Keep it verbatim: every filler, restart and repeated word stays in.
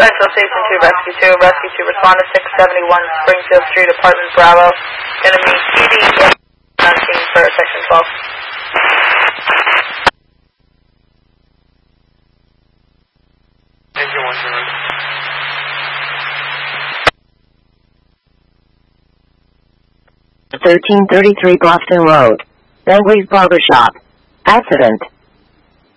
Central Station two, Rescue two, Rescue two, respond to six seventy-one Springfield Street, Apartment Bravo. Gonna meet P D nineteen for Section twelve. Engine one, two. thirteen thirty-three Boston Road. Bentley's Barbershop. Accident.